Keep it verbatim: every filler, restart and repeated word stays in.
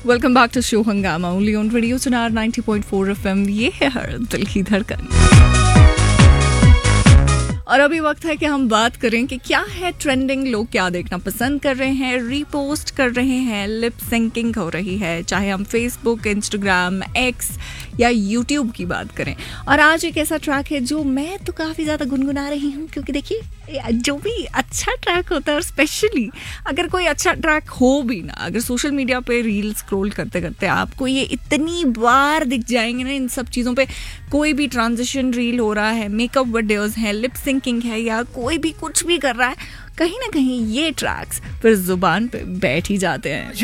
Welcome back to show हंगामा only on radio सुनार ninety point four FM. ये है हर दिल की धड़कन। और अभी वक्त है कि हम बात करें कि क्या है ट्रेंडिंग, लोग क्या देखना पसंद कर रहे हैं, रीपोस्ट कर रहे हैं, लिप सिंकिंग हो रही है, चाहे हम फेसबुक, इंस्टाग्राम, एक्स या यूट्यूब की बात करें। और आज एक ऐसा ट्रैक है जो मैं तो काफ़ी ज़्यादा गुनगुना रही हूँ, क्योंकि देखिए जो भी अच्छा ट्रैक होता है, और स्पेशली अगर कोई अच्छा ट्रैक हो भी ना, अगर सोशल मीडिया पे रील स्क्रॉल करते करते आपको ये इतनी बार दिख जाएंगे ना इन सब चीज़ों पे, कोई भी ट्रांजिशन रील हो रहा है, मेकअप वीडियोस हैं, लिप सिंकिंग है, या कोई भी कुछ भी कर रहा है, कहीं ना कहीं ये ट्रैक्स फिर जुबान पे बैठ ही जाते हैं।